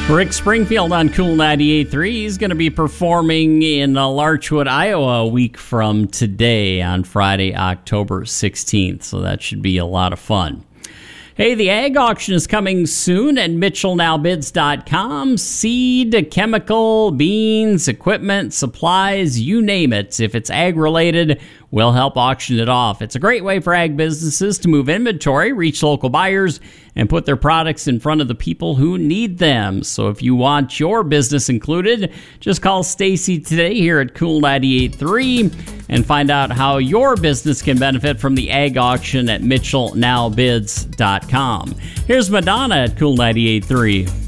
Rick Springfield on Cool 98.3. He's going to be performing in Larchwood, Iowa a week from today on Friday, October 16th. So that should be a lot of fun. Hey, the ag auction is coming soon at MitchellNowBids.com. Seed, chemical, beans, equipment, supplies, you name it. If it's ag-related, we'll help auction it off. It's a great way for ag businesses to move inventory, reach local buyers, and put their products in front of the people who need them. So if you want your business included, just call Stacy today here at Cool 98.3 and find out how your business can benefit from the ag auction at MitchellNowBids.com. Here's Madonna at Cool 98.3.